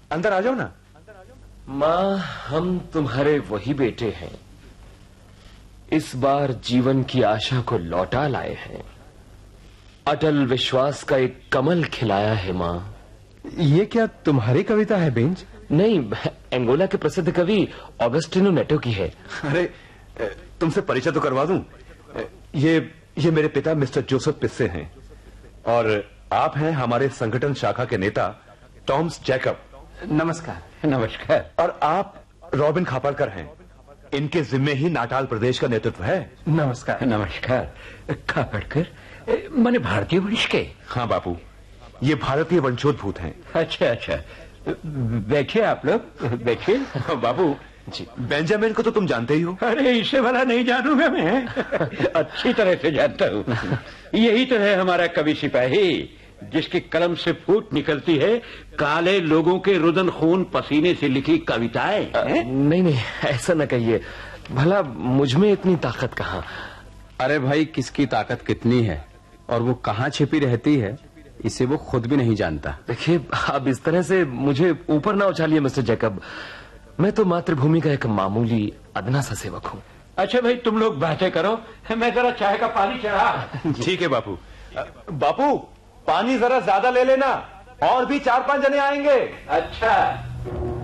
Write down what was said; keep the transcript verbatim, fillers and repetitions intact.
अंदर आ जाओ ना। माँ, हम तुम्हारे वही बेटे हैं, इस बार जीवन की आशा को लौटा लाए हैं, अटल विश्वास का एक कमल खिलाया है। माँ, ये क्या तुम्हारी कविता है बेंज? नहीं, एंगोला के प्रसिद्ध कवि ऑगस्टिनो नेटो की है। अरे तुमसे परिचय तो करवा दूं। ये ये मेरे पिता मिस्टर जोसेफ पिस्से हैं और आप हैं हमारे संगठन शाखा के नेता टॉम्स जैकब। नमस्कार। नमस्कार। और आप रॉबिन खापड़कर हैं, इनके जिम्मे ही नाटाल प्रदेश का नेतृत्व है। नमस्कार। नमस्कार। खापड़कर माने भारतीय वंश के? हाँ बापू, ये भारतीय वंशोद्भूत हैं। अच्छा अच्छा, बैठिए आप लोग, बैठिए। बापू जी, बेंजामिन को तो तुम जानते ही हो। अरे इससे भला नहीं जानूंगा मैं, अच्छी तरह से जानता हूँ। यही तो है हमारा कवि सिपाही, जिसकी कलम से फूट निकलती है काले लोगों के रुदन खून पसीने से लिखी कविताएं। नहीं नहीं, ऐसा न कहिए, भला मुझ में इतनी ताकत कहाँ। अरे भाई, किसकी ताकत कितनी है और वो कहाँ छिपी रहती है, इसे वो खुद भी नहीं जानता। देखिए, आप इस तरह से मुझे ऊपर ना उछालिए मिस्टर जैकब, मैं तो मातृभूमि का एक मामूली अदना सा सेवक हूँ। अच्छा भाई, तुम लोग बातें करो, मैं जरा चाय का पानी चढ़ा। ठीक है बापू। बापू, पानी जरा ज्यादा ले लेना, और भी चार पांच जने आएंगे। अच्छा।